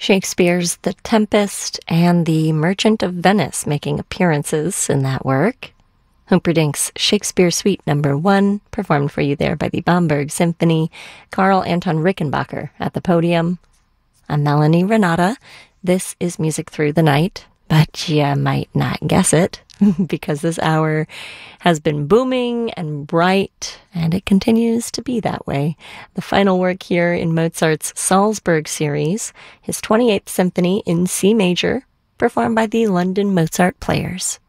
Shakespeare's The Tempest and The Merchant of Venice making appearances in that work. Humperdinck's Shakespeare Suite No. 1, performed for you there by the Bamberg Symphony. Carl Anton Rickenbacker at the podium. I'm Melanie Renata. This is Music Through the Night, but you might not guess it because this hour has been booming and bright, and it continues to be that way. The final work here in Mozart's Salzburg series, his 28th Symphony in C major, performed by the London Mozart Players.